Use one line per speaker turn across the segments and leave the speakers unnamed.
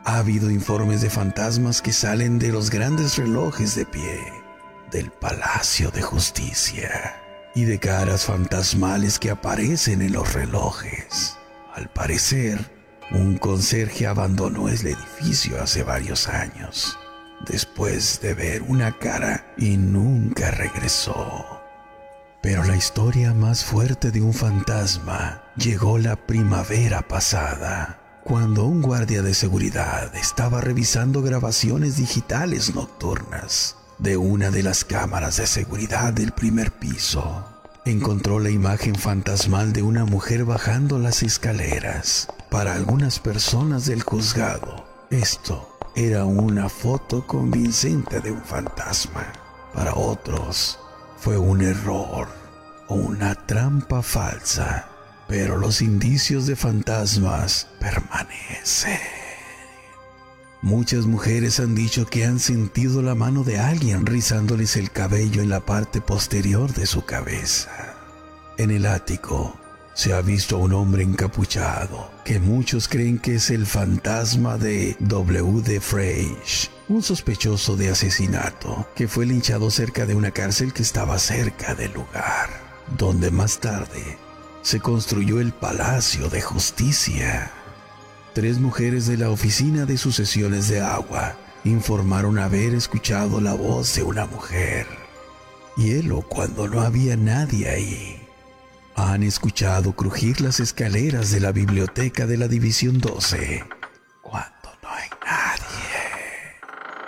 Ha habido informes de fantasmas que salen de los grandes relojes de pie del Palacio de Justicia y de caras fantasmales que aparecen en los relojes. Al parecer, un conserje abandonó el edificio hace varios años, después de ver una cara, y nunca regresó. Pero la historia más fuerte de un fantasma llegó la primavera pasada, cuando un guardia de seguridad estaba revisando grabaciones digitales nocturnas de una de las cámaras de seguridad del primer piso. Encontró la imagen fantasmal de una mujer bajando las escaleras. Para algunas personas del juzgado, esto era una foto convincente de un fantasma. Para otros, fue un error o una trampa falsa. Pero los indicios de fantasmas permanecen. Muchas mujeres han dicho que han sentido la mano de alguien rizándoles el cabello en la parte posterior de su cabeza. En el ático se ha visto a un hombre encapuchado que muchos creen que es el fantasma de W.D. Fraiche, un sospechoso de asesinato que fue linchado cerca de una cárcel que estaba cerca del lugar, donde más tarde se construyó el Palacio de Justicia. 3 mujeres de la Oficina de Sucesiones de Agua informaron haber escuchado la voz de una mujer. Hielo cuando no había nadie ahí. Han escuchado crujir las escaleras de la biblioteca de la División 12 cuando no hay nadie.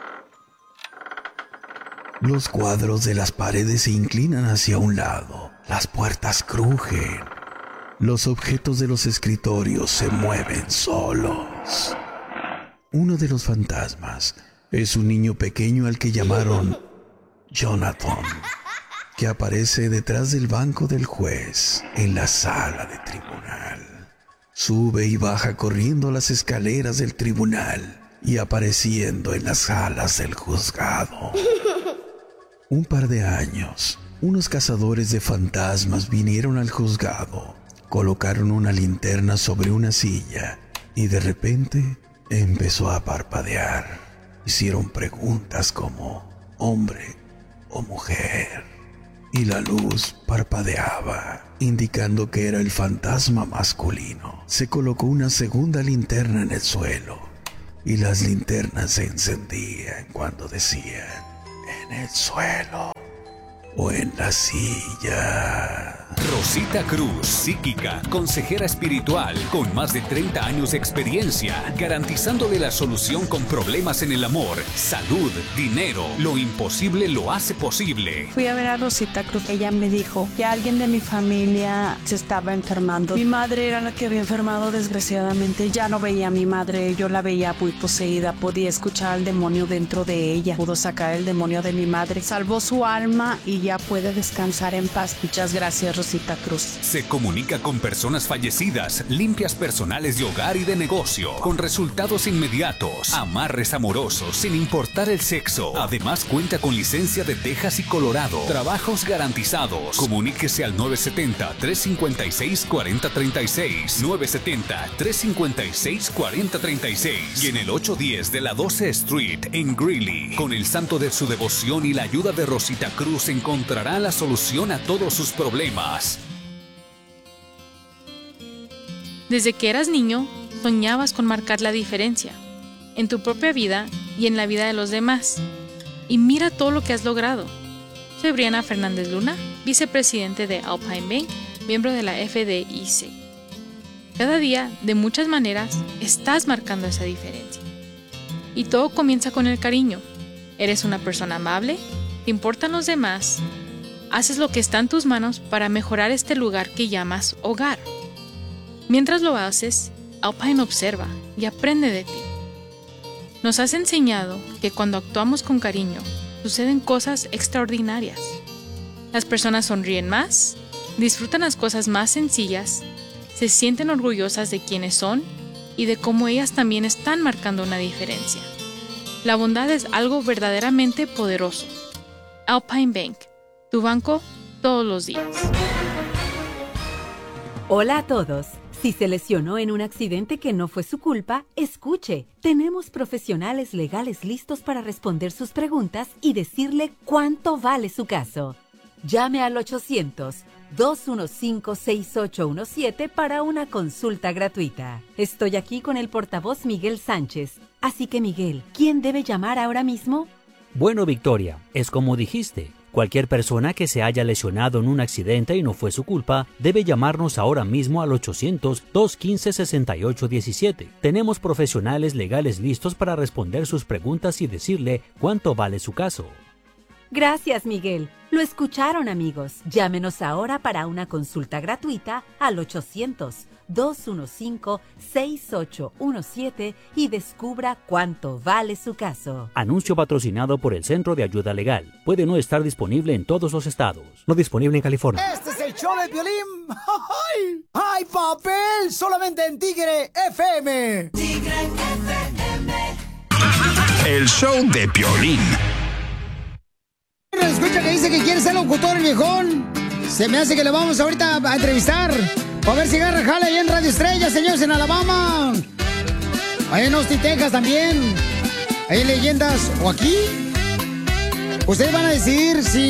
Los cuadros de las paredes se inclinan hacia un lado. Las puertas crujen. Los objetos de los escritorios se mueven solos. Uno de los fantasmas es un niño pequeño al que llamaron Jonathan, que aparece detrás del banco del juez en la sala de tribunal. Sube y baja corriendo las escaleras del tribunal y apareciendo en las salas del juzgado. Un par de años, unos cazadores de fantasmas vinieron al juzgado, colocaron una linterna sobre una silla y de repente empezó a parpadear. Hicieron preguntas como hombre o mujer y la luz parpadeaba, indicando que era el fantasma masculino. Se colocó una segunda linterna en el suelo y las linternas se encendían cuando decían en el suelo o en la silla.
Rosita Cruz, psíquica, consejera espiritual, con más de 30 años de experiencia, garantizándole la solución con problemas en el amor, salud, dinero. Lo imposible lo hace posible.
Fui a ver a Rosita Cruz. Ella me dijo que alguien de mi familia se estaba enfermando. Mi madre era la que había enfermado, desgraciadamente. Ya no veía a mi madre, yo la veía muy poseída. Podía escuchar al demonio dentro de ella. Pudo sacar el demonio de mi madre. Salvó su alma y ya puede descansar en paz. Muchas gracias, Rosita Cruz.
Se comunica con personas fallecidas, limpias personales de hogar y de negocio, con resultados inmediatos, amarres amorosos sin importar el sexo. Además cuenta con licencia de Texas y Colorado, trabajos garantizados. Comuníquese al 970-356-4036, 970-356-4036 y en el 810 de la 12 Street en Greeley. Con el santo de su devoción y la ayuda de Rosita Cruz encontrará la solución a todos sus problemas.
Desde que eras niño, soñabas con marcar la diferencia en tu propia vida y en la vida de los demás. Y mira todo lo que has logrado. Soy Briana Fernández Luna, vicepresidente de Alpine Bank, miembro de la FDIC. Cada día, de muchas maneras, estás marcando esa diferencia. Y todo comienza con el cariño. Eres una persona amable, te importan los demás, haces lo que está en tus manos para mejorar este lugar que llamas hogar. Mientras lo haces, Alpine observa y aprende de ti. Nos has enseñado que cuando actuamos con cariño, suceden cosas extraordinarias. Las personas sonríen más, disfrutan las cosas más sencillas, se sienten orgullosas de quienes son y de cómo ellas también están marcando una diferencia. La bondad es algo verdaderamente poderoso. Alpine Bank, tu banco todos los días.
Hola a todos. Si se lesionó en un accidente que no fue su culpa, escuche. Tenemos profesionales legales listos para responder sus preguntas y decirle cuánto vale su caso. Llame al 800-215-6817 para una consulta gratuita. Estoy aquí con el portavoz Miguel Sánchez. Así que, Miguel, ¿quién debe llamar ahora mismo?
Bueno, Victoria, es como dijiste. Cualquier persona que se haya lesionado en un accidente y no fue su culpa, debe llamarnos ahora mismo al 800-215-6817. Tenemos profesionales legales listos para responder sus preguntas y decirle cuánto vale su caso.
Gracias, Miguel. Lo escucharon, amigos. Llámenos ahora para una consulta gratuita al 800-215-6817 y descubra cuánto vale su caso.
Anuncio patrocinado por el Centro de Ayuda Legal. Puede no estar disponible en todos los estados. No disponible en California.
Este es el show de Piolín. ¡Ay! ¡Ay, papel! Solamente en Tigre FM. Tigre FM.
El show de Piolín.
Escucha que dice que quiere ser locutor el viejón. Se me hace que le vamos ahorita a entrevistar. A ver si agarra jale ahí en Radio Estrella, señores, en Alabama. Ahí en Austin, Texas también. Ahí en Leyendas. ¿O aquí? Ustedes van a decidir si